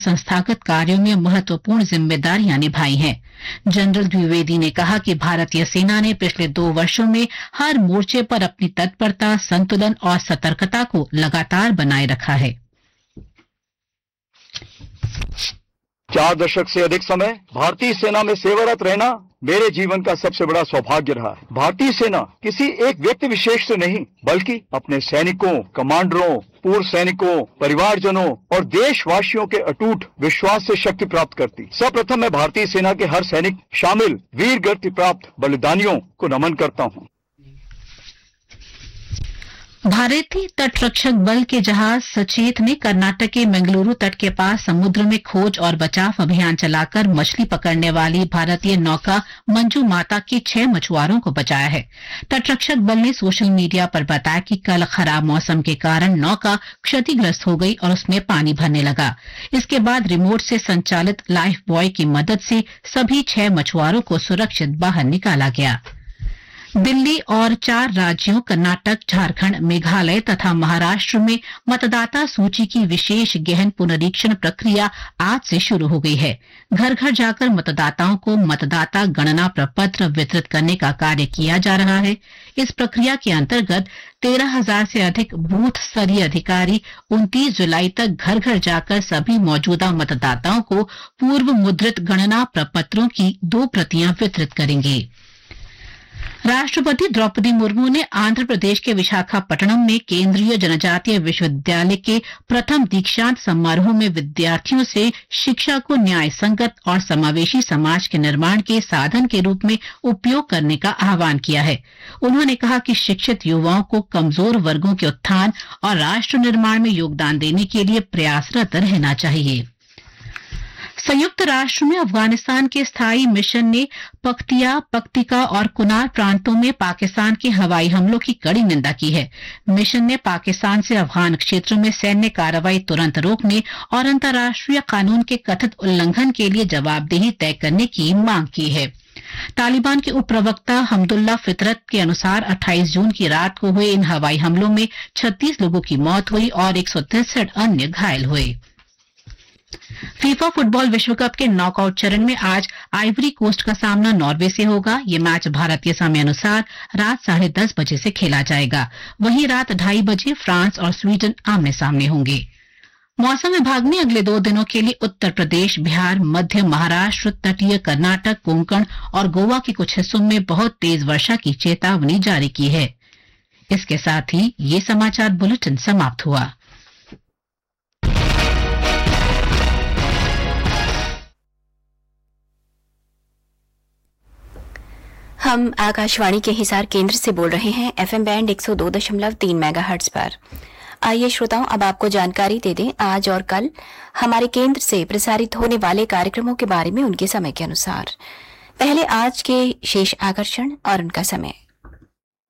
संस्थागत कार्यों में महत्वपूर्ण जिम्मेदारियां निभाई हैं। जनरल द्विवेदी ने कहा कि भारतीय सेना ने पिछले 2 वर्षों में हर मोर्चे पर अपनी तत्परता, संतुलन और सतर्कता को लगातार बनाए रखा है। 4 दशक से अधिक समय भारतीय सेना में सेवारत रहना मेरे जीवन का सबसे बड़ा सौभाग्य रहा है। भारतीय सेना किसी एक व्यक्ति विशेष से नहीं, बल्कि अपने सैनिकों, कमांडरों, पूर्व सैनिकों, परिवारजनों और देशवासियों के अटूट विश्वास से शक्ति प्राप्त करती। सर्वप्रथम मैं भारतीय सेना के हर सैनिक शामिल वीर गति प्राप्त बलिदानियों को नमन करता हूँ। भारतीय तटरक्षक बल के जहाज सचेत ने कर्नाटक के मंगलुरु तट के पास समुद्र में खोज और बचाव अभियान चलाकर मछली पकड़ने वाली भारतीय नौका मंजू माता के 6 मछुआरों को बचाया है। तटरक्षक बल ने सोशल मीडिया पर बताया कि कल खराब मौसम के कारण नौका क्षतिग्रस्त हो गई और उसमें पानी भरने लगा। इसके बाद रिमोट से संचालित लाइफ बॉय की मदद से सभी 6 मछुआरों को सुरक्षित बाहर निकाला गया। दिल्ली और 4 राज्यों कर्नाटक, झारखंड, मेघालय तथा महाराष्ट्र में मतदाता सूची की विशेष गहन पुनरीक्षण प्रक्रिया आज से शुरू हो गई है। घर घर जाकर मतदाताओं को मतदाता गणना प्रपत्र वितरित करने का कार्य किया जा रहा है। इस प्रक्रिया के अंतर्गत 13,000 से अधिक बूथ स्तरीय अधिकारी 29 जुलाई तक घर घर जाकर सभी मौजूदा मतदाताओं को पूर्व मुद्रित गणना प्रपत्रों की 2 प्रतियां वितरित करेंगे। राष्ट्रपति द्रौपदी मुर्मू ने आंध्र प्रदेश के विशाखापट्टनम में केंद्रीय जनजातीय विश्वविद्यालय के प्रथम दीक्षांत समारोह में विद्यार्थियों से शिक्षा को न्याय संगत और समावेशी समाज के निर्माण के साधन के रूप में उपयोग करने का आह्वान किया है। उन्होंने कहा कि शिक्षित युवाओं को कमजोर वर्गों के उत्थान और राष्ट्र निर्माण में योगदान देने के लिए प्रयासरत रहना चाहिए। संयुक्त राष्ट्र में अफगानिस्तान के स्थायी मिशन ने पख्तिया, पख्तिका और कुनार प्रांतों में पाकिस्तान के हवाई हमलों की कड़ी निंदा की है। मिशन ने पाकिस्तान से अफगान क्षेत्रों में सैन्य कार्रवाई तुरंत रोकने और अंतर्राष्ट्रीय कानून के कथित उल्लंघन के लिए जवाबदेही तय करने की मांग की है। तालिबान के उप प्रवक्ता हमदुल्ला फितरत के अनुसार 28 जून की रात को हुए इन हवाई हमलों में 36 लोगों की मौत हुई और 163 अन्य घायल हुए। फीफा फुटबॉल विश्व कप के नॉकआउट चरण में आज आइवरी कोस्ट का सामना नॉर्वे से होगा। ये मैच भारतीय समय अनुसार रात 10:30 बजे से खेला जाएगा। वहीं रात 2:30 बजे फ्रांस और स्वीडन आमने सामने होंगे। मौसम विभाग ने अगले 2 दिनों के लिए उत्तर प्रदेश, बिहार, मध्य महाराष्ट्र, तटीय कर्नाटक, कोंकण और गोवा के कुछ हिस्सों में बहुत तेज वर्षा की चेतावनी जारी की है। इसके साथ ही ये समाचार बुलेटिन समाप्त हुआ। हम आकाशवाणी के हिसार केंद्र से बोल रहे हैं, एफएम बैंड 102.3 मेगाहर्ट्ज पर। आइए श्रोताओं, अब आपको जानकारी दे दें आज और कल हमारे केंद्र से प्रसारित होने वाले कार्यक्रमों के बारे में उनके समय के अनुसार। पहले आज के शेष आकर्षण और उनका समय।